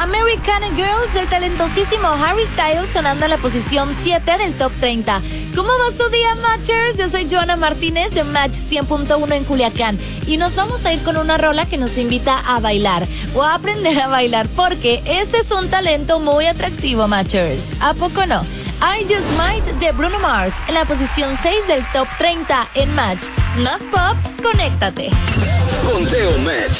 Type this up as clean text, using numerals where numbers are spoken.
American Girls del talentosísimo Harry Styles sonando en la posición 7 del Top 30. ¿Cómo va su día, Matchers? Yo soy Joana Martínez de Match 100.1 en Culiacán y nos vamos a ir con una rola que nos invita a bailar o a aprender a bailar porque ese es un talento muy atractivo, Matchers. ¿A poco no? I Just Might de Bruno Mars en la posición 6 del Top 30 en Match. Más pop, conéctate. Conteo Match.